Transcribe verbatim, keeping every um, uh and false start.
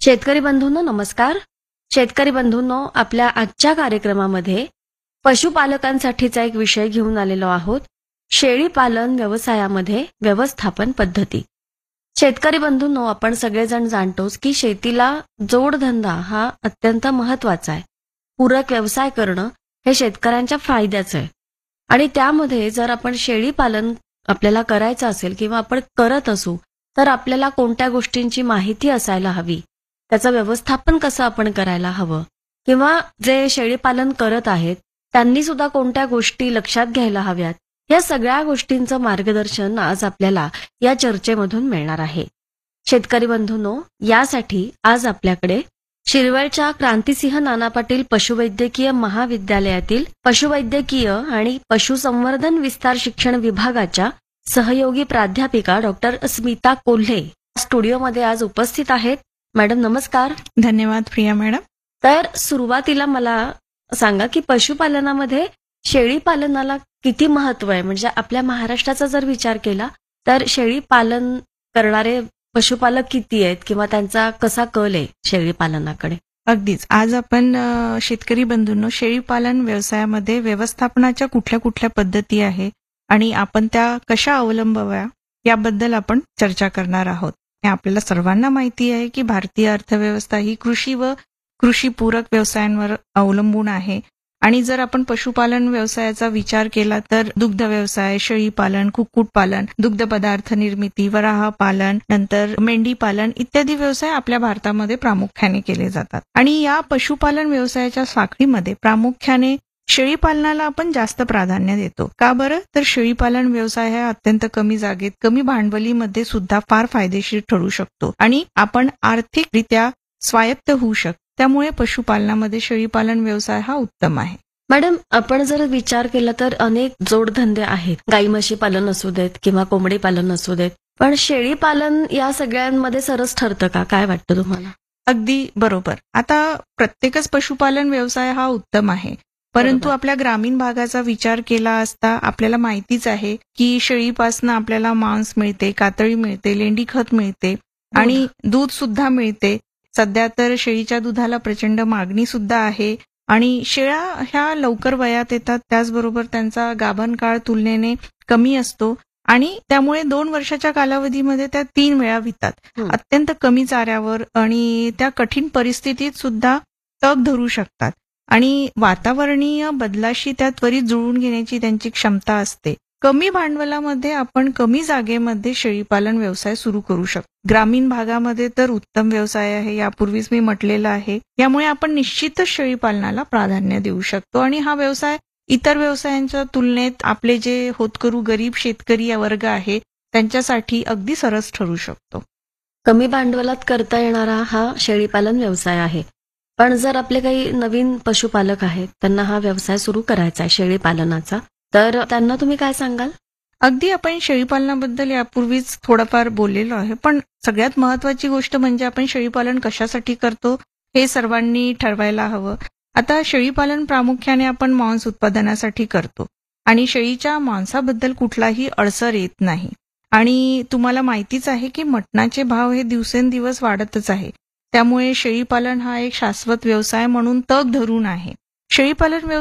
शेतकरी बंधूंनो नमस्कार. शेतकरी बंधूंनो, आपल्या आजच्या कार्यक्रमामध्ये पशुपालकांसाठीचा एक विषय घेऊन आलेलो आहोत. शेळी पालन व्यवसायामध्ये व्यवस्थापन पद्धती. शेतकरी बंधूंनो, आपण सगळेजण जाणतोच की शेतीला जोडधंदा हा अत्यंत महत्वाचा आहे. पूरक व्यवसाय करणं हे शेतकऱ्यांच्या फायद्याचं आहे. आणि त्यामध्ये जर आपण शेळी पालन आपल्याला करायचं असेल किंवा आपण करत असू तर आपल्याला कोणत्या गोष्टींची माहिती असायला हवी, त्याचं व्यवस्थापन कसं आपण करायला हवं, किंवा जे शेळी पालन करत आहेत त्यांनी सुद्धा कोणत्या गोष्टी लक्षात घ्यायला हव्यात, या सगळ्या गोष्टींचं मार्गदर्शन आज आपल्याला या चर्चेमधून मिळणार आहे. शेतकरी बंधूंनो, यासाठी आज आपल्याकडे शिरवळच्या क्रांतिसिंह नाना पाटील पशुवैद्यकीय महाविद्यालयातील पशुवैद्यकीय आणि पशुसंवर्धन विस्तार शिक्षण विभागाच्या सहयोगी प्राध्यापिका डॉक्टर स्मिता कोल्हे स्टुडिओमध्ये आज उपस्थित आहेत. मॅडम नमस्कार. धन्यवाद प्रिया मॅडम. तर सुरुवातीला मला सांगा की पशुपालनामध्ये शेळी पालनाला किती महत्व आहे. म्हणजे आपल्या महाराष्ट्राचा जर विचार केला तर शेळी पालन करणारे पशुपालक किती आहेत किंवा त्यांचा कसा कल आहे शेळी पालनाकडे. अगदीच. आज आपण अ, शेतकरी बंधूंनो शेळी पालन व्यवसायामध्ये व्यवस्थापनाच्या कुठल्या कुठल्या पद्धती आहे आणि आपण त्या कशा अवलंबाव्या याबद्दल आपण चर्चा करणार आहोत. हे आपल्याला सर्वांना माहिती आहे की भारतीय अर्थव्यवस्था ही कृषी व कृषीपूरक व्यवसायांवर अवलंबून आहे. आणि जर आपण पशुपालन व्यवसायाचा विचार केला तर दुग्ध व्यवसाय, शेळी पालन, कुक्कुटपालन, दुग्ध पदार्थ निर्मिती, वराह पालन, नंतर मेंढी पालन इत्यादी व्यवसाय आपल्या भारतामध्ये प्रामुख्याने केले जातात. आणि या पशुपालन व्यवसायाच्या साखळीमध्ये प्रामुख्याने शेळी पालनाला आपण जास्त प्राधान्य देतो. का बरं? तर शेळी पालन व्यवसाय हा अत्यंत कमी जागेत, कमी भांडवलीमध्ये सुद्धा फार फायदेशीर ठरू शकतो आणि आपण आर्थिकरित्या स्वायत्त होऊ शकतो. त्यामुळे पशुपालनामध्ये शेळी पालन व्यवसाय हा उत्तम आहे. मॅडम, आपण जर विचार केला तर अनेक जोडधंदे आहेत. गाई म्हशी पालन असू देत किंवा कोंबडी पालन असू देत, पण शेळी पालन या सगळ्यांमध्ये सरस ठरतं का? काय वाटतं तुम्हाला? अगदी बरोबर. आता प्रत्येकच पशुपालन व्यवसाय हा उत्तम आहे, परंतु बरोबर. आपल्या ग्रामीण भागाचा विचार केला असता आपल्याला माहितीच आहे की शेळीपासनं आपल्याला मांस मिळते, कातळी मिळते, लेंडी खत मिळते आणि दूध सुद्धा मिळते. सध्या तर शेळीच्या दुधाला प्रचंड मागणी सुद्धा आहे आणि शेळ्या ह्या लवकर वयात येतात, त्याचबरोबर त्यांचा गाभण काळ तुलनेने कमी असतो आणि त्यामुळे दोन वर्षाच्या कालावधीमध्ये त्या तीन वेळा वितात. हं. अत्यंत कमी चाऱ्यावर आणि त्या कठीण परिस्थितीत सुद्धा तग धरू शकतात आणि वातावरणीय बदलाशी त्या त्वरित जुळवून घेण्याची त्यांची क्षमता असते. कमी भांडवलामध्ये आपण कमी जागेमध्ये शेळीपालन व्यवसाय सुरू करू शकतो. ग्रामीण भागामध्ये तर उत्तम व्यवसाय आहे, यापूर्वीच मी म्हटलेलं आहे. यामुळे आपण निश्चितच शेळीपालनाला प्राधान्य देऊ शकतो आणि हा व्यवसाय इतर व्यवसायांच्या तुलनेत आपले जे होतकरू गरीब शेतकरी या वर्ग आहे त्यांच्यासाठी अगदी सरस ठरू शकतो. कमी भांडवलात करता येणारा हा शेळी पालन व्यवसाय आहे. पण जर आपले काही नवीन पशुपालक आहेत, त्यांना हा व्यवसाय सुरू करायचा आहे शेळी पालनाचा, तर त्यांना तुम्ही काय सांगाल? अगदी आपण शेळीपालनाबद्दल यापूर्वीच थोडंफार बोललेलो आहे, पण सगळ्यात महत्वाची गोष्ट म्हणजे आपण शेळीपालन कशासाठी करतो हे सर्वांनी ठरवायला हवं. आता शेळीपालन प्रामुख्याने आपण मांस उत्पादनासाठी करतो आणि शेळीच्या मांसाबद्दल कुठलाही अडसर येत नाही. आणि तुम्हाला माहितीच आहे की मटणाचे भाव हे दिवसेंदिवस वाढतच आहे. त्यामुळे शेळीपालन हा एक शाश्वत व्यवसाय म्हणून तग धरून आहे. शेळीपालन